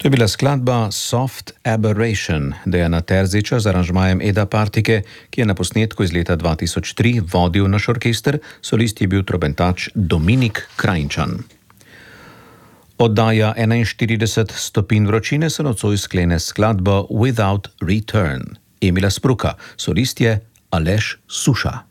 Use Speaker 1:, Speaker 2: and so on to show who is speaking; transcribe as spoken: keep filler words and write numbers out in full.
Speaker 1: To je bila skladba Soft Aberration Dejana Terziča z aranžmajem Eda Partike, ki je na posnetku iz leta dva tisoč tri vodil naš orkester, solist je bil trobentač Dominik Krajnčan. Oddaja enainštirideset stopinj vročine se nocoj sklene skladbo Without Return. Emila Spruka, solist je Aleš Suša.